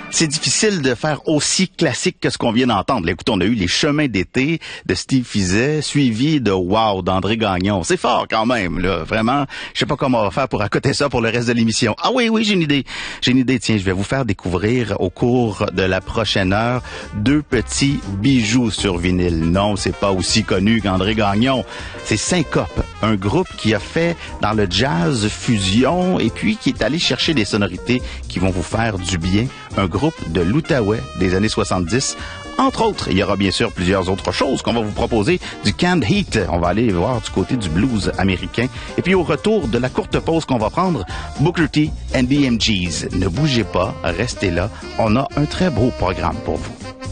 C'est difficile de faire aussi classique que ce qu'on vient d'entendre. Là, écoute, on a eu Les Chemins d'été de Steve Fizet, suivi de Wow d'André Gagnon. C'est fort quand même, là. Vraiment, je sais pas comment on va faire pour accoter ça pour le reste de l'émission. Ah oui, j'ai une idée. Tiens, je vais vous faire découvrir au cours de la prochaine heure 2 petits bijoux sur vinyle. Non, c'est pas aussi connu qu'André Gagnon. C'est Syncope, un groupe qui a fait dans le jazz fusion et puis qui est allé chercher des sonorités qui vont vous faire du bien. Un groupe de l'Outaouais des années 70. Entre autres, il y aura bien sûr plusieurs autres choses qu'on va vous proposer. Du canned heat, on va aller voir du côté du blues américain. Et puis au retour de la courte pause qu'on va prendre, Booker T and the MGs. Ne bougez pas, restez là. On a un très beau programme pour vous.